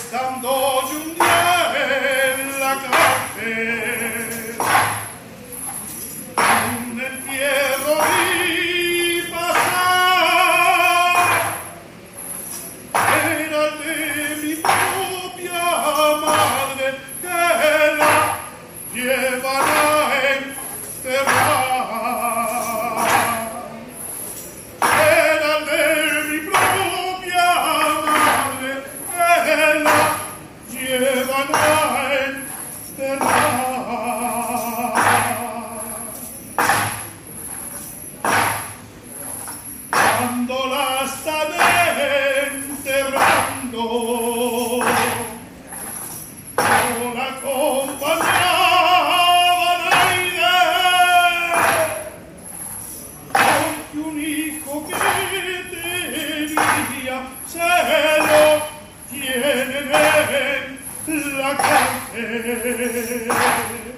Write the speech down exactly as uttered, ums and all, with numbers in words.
estando yo un día en la cárcel, un entierro vi pasar, era el de mi propia madre que la llevan a enterrar. Era el de mi propia madre que la llevan a enterrar. Cuando la están enterrando, yo la acompañaba al aire, porque un hijo que tenía se lo tienen en la cárcel.